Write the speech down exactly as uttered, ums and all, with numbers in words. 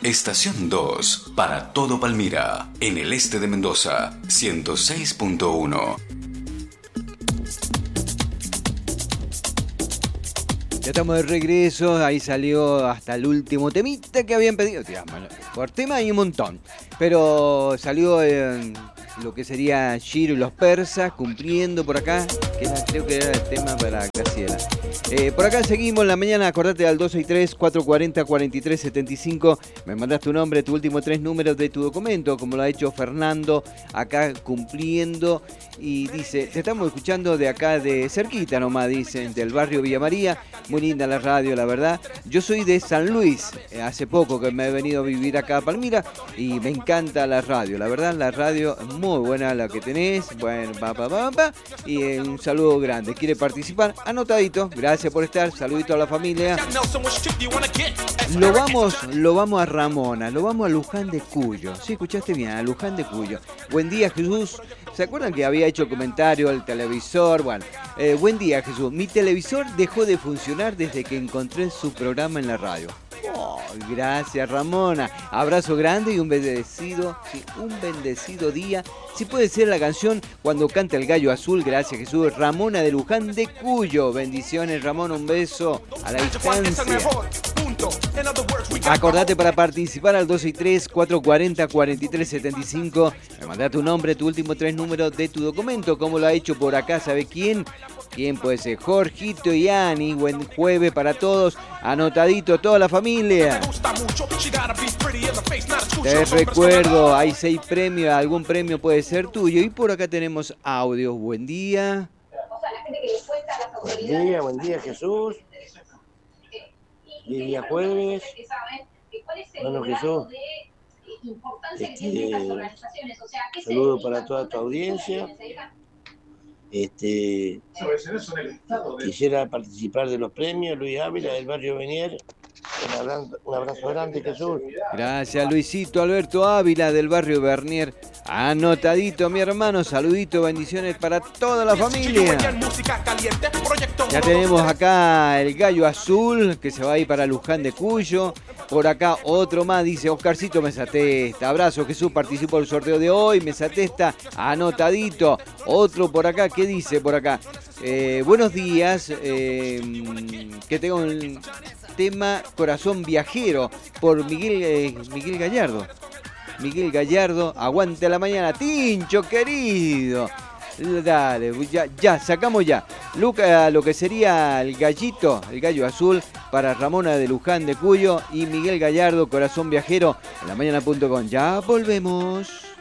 Estación dos, para todo Palmira, en el este de Mendoza, ciento seis punto uno. Ya estamos de regreso, ahí salió hasta el último temita que habían pedido. Por tema hay un montón, pero salió eh, lo que sería Giro y los persas, cumpliendo por acá, que era, creo que era el tema para Graciela. Eh, por acá seguimos en la mañana, acordate al dos seis tres, cuatro cuatro cero, cuatro tres siete cinco, me mandás tu nombre, tu último tres números de tu documento, como lo ha hecho Fernando, acá cumpliendo, y dice, te estamos escuchando de acá de cerquita nomás, dicen, del barrio Villa María, muy linda la radio, la verdad. Yo soy de San Luis, hace poco que me he venido a vivir acá a Palmira, y me encanta la radio, la verdad, la radio es muy buena la que tenés, bueno, pa, pa, pa, pa, y eh, un saludo grande, quiere participar, anotadito, gracias por estar, saludito a la familia. Lo vamos, lo vamos a Ramona, lo vamos a Luján de Cuyo. Sí, escuchaste bien, a Luján de Cuyo. Buen día, Jesús. ¿Se acuerdan que había hecho comentario el televisor? Bueno, eh, buen día, Jesús. Mi televisor dejó de funcionar desde que encontré su programa en la radio. Oh, gracias, Ramona. Abrazo grande y un bendecido, sí, un bendecido día. Si puede ser la canción Cuando canta el gallo azul, gracias, Jesús. Ramona de Luján de Cuyo. Bendiciones, Ramón, un beso a la distancia. Acordate para participar al dos seis tres, cuatro cuatro cero, cuatro tres siete cinco. Me mandá tu nombre, tu último tres números de tu documento, como lo ha hecho por acá, ¿sabe quién? ¿Quién puede ser? Jorgito y Ani. Buen jueves para todos. Anotadito toda la familia. Te recuerdo, hay seis premios, algún premio puede ser tuyo. Y por acá tenemos audios. Buen día. Buen día, buen día, Jesús. Día jueves. Bueno, Jesús. Este, saludo para toda tu audiencia. Este, quisiera participar de los premios. Luis Ávila del barrio Benier. Un abrazo, un abrazo grande, Jesús. Gracias, Luisito Alberto Ávila del barrio Bernier. Anotadito, mi hermano. Saludito, bendiciones para toda la familia. Ya tenemos acá el gallo azul que se va a ir para Luján de Cuyo. Por acá otro más, dice Oscarcito Mesatesta. Abrazo, Jesús, participó del sorteo de hoy. Mesatesta, anotadito. Otro por acá, ¿qué dice por acá? Eh, buenos días. Eh, que tengo un tema Corazón Viajero por Miguel, eh, Miguel Gallardo. Miguel Gallardo, aguante la mañana. Tincho, querido. Dale, ya, ya, sacamos ya. Luca, lo que sería el gallito, el gallo azul, para Ramona de Luján de Cuyo y Miguel Gallardo, Corazón Viajero, en la mañana punto com. Ya volvemos.